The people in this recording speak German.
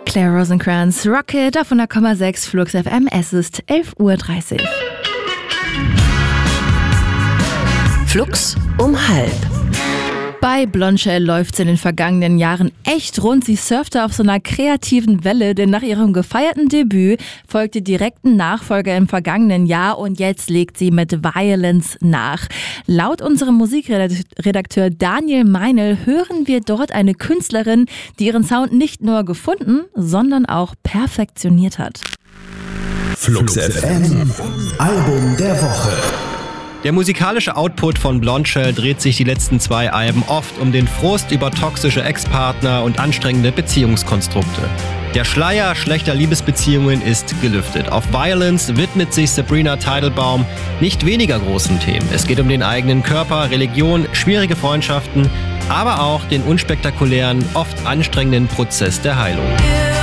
Claire Rosencrantz, Rocket auf 100,6 Flux FM. Es ist 11:30 Uhr. Flux um 12:30. Bei Blondshell läuft's in den vergangenen Jahren echt rund. Sie surfte auf so einer kreativen Welle, denn nach ihrem gefeierten Debüt folgte direkt ein Nachfolger im vergangenen Jahr und jetzt legt sie mit Violence nach. Laut unserem Musikredakteur Daniel Meinl hören wir dort eine Künstlerin, die ihren Sound nicht nur gefunden, sondern auch perfektioniert hat. Flux FM, Album der Woche. Der musikalische Output von Blondshell dreht sich die letzten 2 Alben oft um den Frust über toxische Ex-Partner und anstrengende Beziehungskonstrukte. Der Schleier schlechter Liebesbeziehungen ist gelüftet. Auf Violence widmet sich Sabrina Teitelbaum nicht weniger großen Themen. Es geht um den eigenen Körper, Religion, schwierige Freundschaften, aber auch den unspektakulären, oft anstrengenden Prozess der Heilung.